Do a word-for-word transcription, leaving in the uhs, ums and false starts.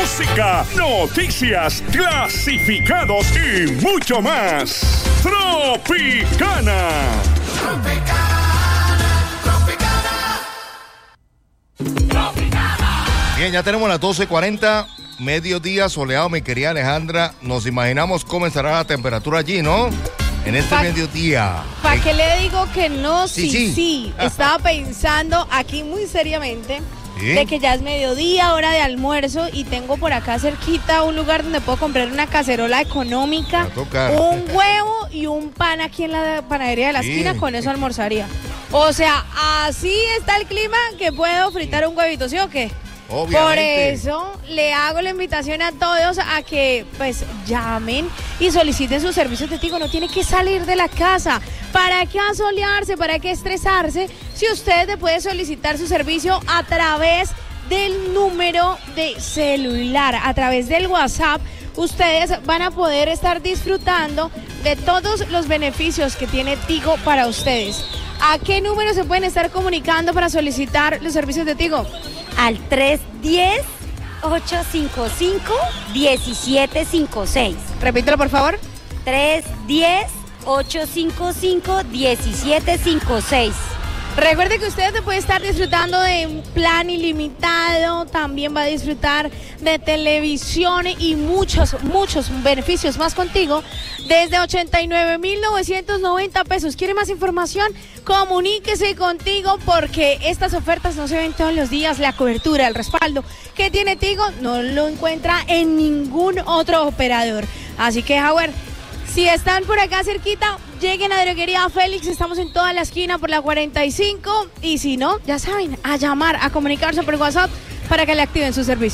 música, noticias, clasificados y mucho más. Tropicana. Bien, ya tenemos las doce cuarenta, mediodía soleado, mi querida Alejandra. Nos imaginamos cómo estará la temperatura allí, ¿no? En este pa mediodía. ¿Para qué le digo que no? Sí, sí. sí. sí. Estaba pensando aquí muy seriamente ¿Sí? de que ya es mediodía, hora de almuerzo, y tengo por acá cerquita un lugar donde puedo comprar una cacerola económica, un huevo y un pan aquí en la panadería de la sí. esquina. Con eso almorzaría. O sea, así está el clima que puedo fritar un huevito, ¿sí o qué? Obviamente. Por eso le hago la invitación a todos a que pues llamen y soliciten sus servicios de Tigo. No tiene que salir de la casa. ¿Para qué asolearse? ¿Para qué estresarse? Si usted le puede solicitar su servicio a través del número de celular, a través del WhatsApp, ustedes van a poder estar disfrutando de todos los beneficios que tiene Tigo para ustedes. ¿A qué número se pueden estar comunicando para solicitar los servicios de Tigo? Al tres uno cero, ocho cinco cinco, uno siete cinco seis. Repítelo, por favor. tres uno cero, ocho cinco cinco, uno siete cinco seis. Recuerde que usted puede estar disfrutando de un plan ilimitado, también va a disfrutar de televisión y muchos, muchos beneficios más contigo desde ochenta y nueve mil novecientos noventa pesos. ¿Quiere más información? Comuníquese contigo porque estas ofertas no se ven todos los días. La cobertura, el respaldo que tiene Tigo no lo encuentra en ningún otro operador. Así que, Howard, si están por acá cerquita, lleguen a Droguería Félix, estamos en toda la esquina por la cuarenta y cinco, y si no, ya saben, a llamar, a comunicarse por WhatsApp para que le activen su servicio.